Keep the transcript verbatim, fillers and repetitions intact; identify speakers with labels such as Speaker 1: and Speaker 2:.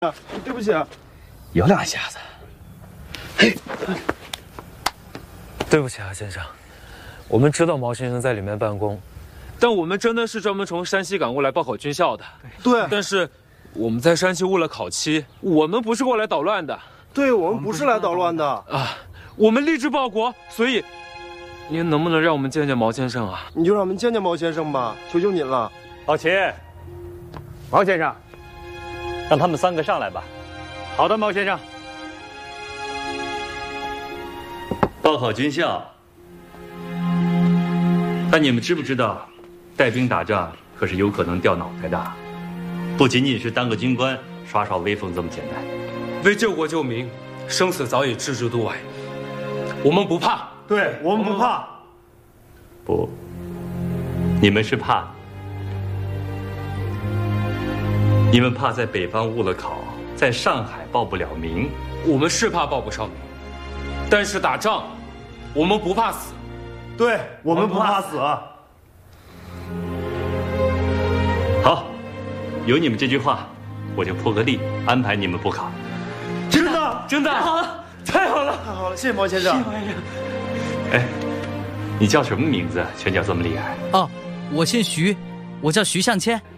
Speaker 1: 啊，对不起啊，
Speaker 2: 有两下子。
Speaker 1: 嘿，
Speaker 3: 对不起啊，先生，我们知道毛先生在里面办公，但我们真的是专门从山西赶过来报考军校的。
Speaker 1: 对，
Speaker 3: 但是我们在山西误了考期，我们不是过来捣乱的。
Speaker 1: 对，我们不是来捣乱的
Speaker 3: 啊，我们立志报国，所以您能不能让我们见见毛先生啊？
Speaker 1: 你就让我们见见毛先生吧，求求您了。
Speaker 4: 老齐，毛先生，让他们三个上来吧。好的，毛先生。
Speaker 5: 报考军校，但你们知不知道，带兵打仗可是有可能掉脑袋的，不仅仅是当个军官耍耍威风这么简单。
Speaker 3: 为救国救民，生死早已置之度外，我们不怕。
Speaker 1: 对，我们不怕。
Speaker 5: 不，你们是怕。你们怕在北方误了考，在上海报不了名。
Speaker 3: 我们是怕报不上名，但是打仗，我们不怕死。
Speaker 1: 对，我们不怕死。
Speaker 5: 好，有你们这句话，我就破个例，安排你们补考。
Speaker 1: 真的，
Speaker 3: 真的，太好了，太好了，
Speaker 1: 太好了！谢谢毛先生。
Speaker 3: 谢谢毛先生。
Speaker 5: 哎，你叫什么名字？拳脚这么厉害？
Speaker 6: 哦，我姓徐，我叫徐向谦。